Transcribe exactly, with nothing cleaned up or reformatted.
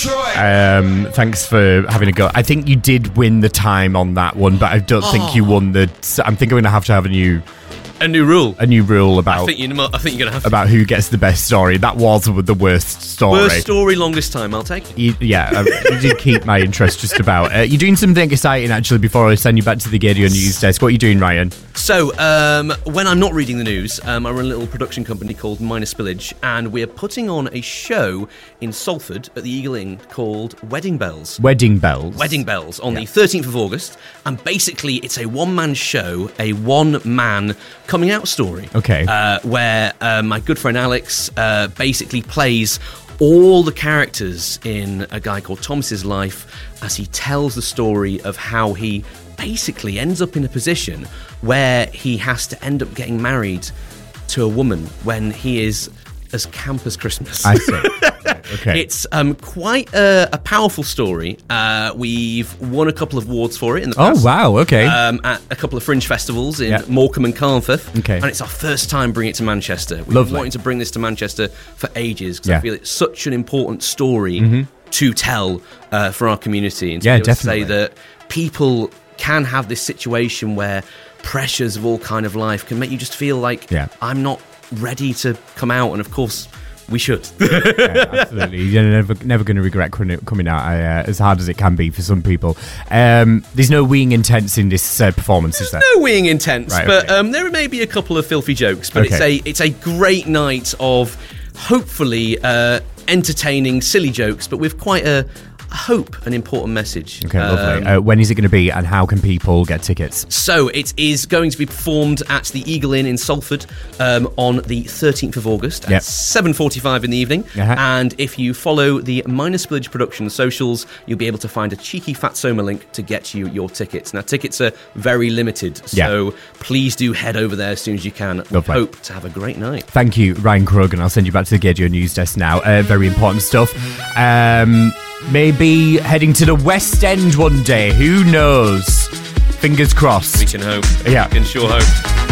Um, thanks for having a go. I think you did win the time on that one, but I don't oh. think you won the. I'm thinking we're gonna have to have a new. A new rule. A new rule about. I think you. I think you're gonna have to. About who gets the best story. That was the worst story. Worst story, longest time. I'll take it. You, yeah, um, you did keep my interest just about. Uh, you're doing something exciting actually. Before I send you back to the Gaydio news desk, what are you doing, Ryan? So, um, when I'm not reading the news, um, I run a little production company called Minor Spillage, and we're putting on a show in Salford at the Eagle Inn called Wedding Bells. Wedding Bells. Wedding Bells on yeah. the thirteenth of August, and basically it's a one-man show, a one-man coming out story. Okay. Uh, where uh, my good friend Alex uh, basically plays all the characters in a guy called Thomas's life as he tells the story of how he basically ends up in a position where he has to end up getting married to a woman when he is as camp as Christmas. I see. Okay. It's um, quite a, a powerful story. Uh, we've won a couple of awards for it in the past. Oh, wow, okay. Um, at a couple of fringe festivals in yeah. Morecambe and Carnforth. Okay. And it's our first time bringing it to Manchester. We've Lovely. been wanting to bring this to Manchester for ages because yeah. I feel it's such an important story mm-hmm. to tell uh, for our community. And to yeah, be able definitely. to say that people can have this situation where pressures of all kind of life can make you just feel like yeah. I'm not ready to come out, and of course we should. Yeah, absolutely. You're never, never going to regret coming out, uh, as hard as it can be for some people. Um, there's no weeing intents in this uh, performance, there's is there? No weeing intents, right, but okay. um, there may be a couple of filthy jokes. But okay. it's a it's a great night of hopefully uh, entertaining, silly jokes, but with quite a hope, an important message. Okay, um, lovely. Uh, when is it going to be, and how can people get tickets? So it is going to be performed at the Eagle Inn in Salford um, on the thirteenth of August at yep. seven forty-five in the evening. Uh-huh. And if you follow the Minor Spillage Productions socials, you'll be able to find a cheeky Fatsoma link to get you your tickets. Now, tickets are very limited, so yeah. please do head over there as soon as you can. We lovely. hope to have a great night. Thank you, Ryan Croghan. I'll send you back to the Gaydio news desk now. Uh, very important stuff. Um... Maybe heading to the West End one day. Who knows? Fingers crossed. We can hope. Yeah. We can sure hope.